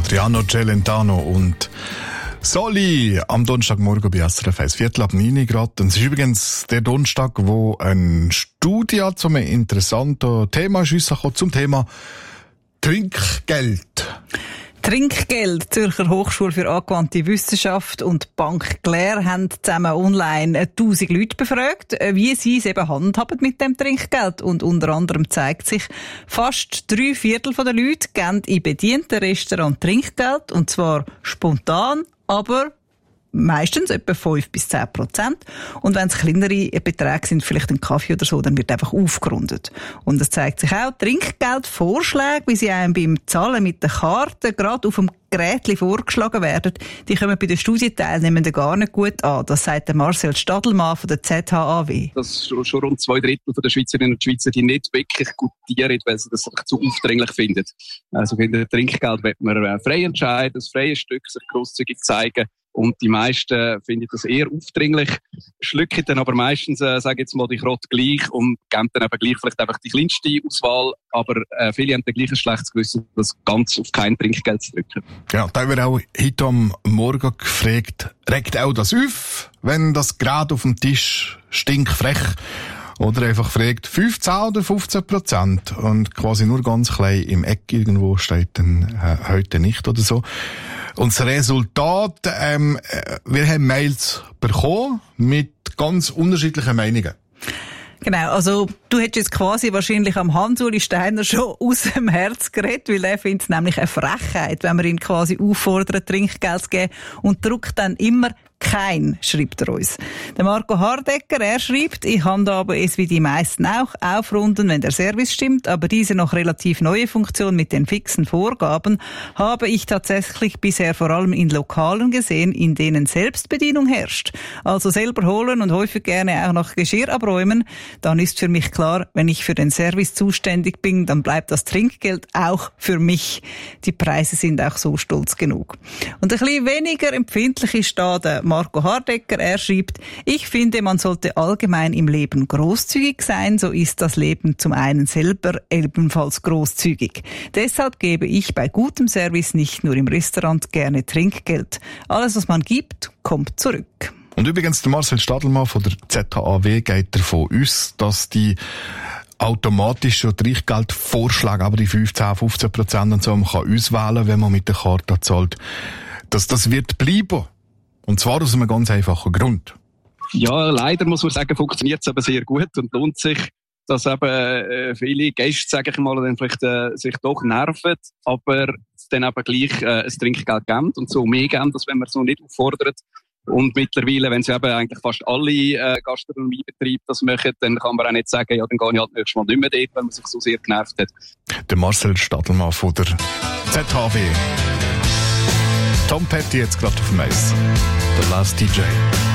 Adriano Celentano und Soli am Donnerstagmorgen bei SRF 1, 8:45 Grad. Und es ist übrigens der Donnerstag, wo eine Studie zu einem interessanten Thema ist, zum Thema Trinkgeld. Trinkgeld. Zürcher Hochschule für angewandte Wissenschaft und Bank Claire haben zusammen online 1000 Leute befragt, wie sie es eben handhaben mit dem Trinkgeld. Und unter anderem zeigt sich, fast 3/4 der Leute geben in bedienten Restaurants Trinkgeld, und zwar spontan, aber meistens etwa 5-10%. Und wenn es kleinere Beträge sind, vielleicht ein Kaffee oder so, dann wird einfach aufgerundet. Und es zeigt sich auch, Trinkgeldvorschläge, wie sie einem beim Zahlen mit der Karte gerade auf dem Gerät vorgeschlagen werden, die kommen bei den Studienteilnehmenden gar nicht gut an. Das sagt der Marcel Stadelmann von der ZHAW. Dass schon rund 2/3 der Schweizerinnen und Schweizer die nicht wirklich gutieren, weil sie das zu aufdringlich finden. Also für das Trinkgeld wird man frei entscheiden, das freie Stück sich grosszügig zeigen. Und die meisten finden das eher aufdringlich, schlucken dann aber meistens, sage jetzt mal, die Krott gleich und geben dann eben gleich vielleicht einfach die kleinste Auswahl, aber viele haben dann gleich ein schlechtes Gewissen, das ganz auf kein Trinkgeld zu drücken. Ja, da haben wir auch heute am Morgen gefragt, regt auch das auf, wenn das gerade auf dem Tisch stinkfrech oder einfach fragt 15 oder 15% und quasi nur ganz klein im Eck irgendwo steht dann heute nicht oder so. Und das Resultat, wir haben Mails bekommen mit ganz unterschiedlichen Meinungen. Genau, also du hättest jetzt quasi wahrscheinlich am Hans-Uli Steiner schon aus dem Herz geredet, weil er findet es nämlich eine Frechheit, wenn man ihn quasi auffordert, Trinkgeld zu geben, und druckt dann immer kein, schreibt er uns. Der Marco Hardecker, er schreibt, ich handhabe es wie die meisten auch, aufrunden, wenn der Service stimmt, aber diese noch relativ neue Funktion mit den fixen Vorgaben habe ich tatsächlich bisher vor allem in Lokalen gesehen, in denen Selbstbedienung herrscht. Also selber holen und häufig gerne auch noch Geschirr abräumen. Dann ist für mich klar, wenn ich für den Service zuständig bin, dann bleibt das Trinkgeld auch für mich. Die Preise sind auch so stolz genug. Und ein bisschen weniger empfindlich ist da der Marco Hardecker, er schreibt, ich finde, man sollte allgemein im Leben großzügig sein, so ist das Leben zum einen selber ebenfalls großzügig. Deshalb gebe ich bei gutem Service nicht nur im Restaurant gerne Trinkgeld. Alles, was man gibt, kommt zurück. Und übrigens, der Marcel Stadelmann von der ZHAW geht davon aus, dass die automatische Trinkgeldvorschläge, aber die 15% und so, man kann auswählen, wenn man mit der Karte zahlt, dass das wird bleiben. Und zwar aus einem ganz einfachen Grund. Ja, leider muss man sagen, funktioniert es aber sehr gut und lohnt sich, dass eben viele Gäste, sage ich mal, dann vielleicht sich doch nerven, aber dann eben gleich ein Trinkgeld geben und so mehr geben, als wenn man es noch nicht auffordert. Und mittlerweile, wenn sie eben eigentlich fast alle Gastronomiebetriebe das machen, dann kann man auch nicht sagen, ja, dann gehe ich halt nächstes Mal nicht mehr dort, wenn man sich so sehr genervt hat. Der Marcel Stadelmann von der ZHW. Tom Petty jetzt gerade auf dem Eis. Der Last DJ.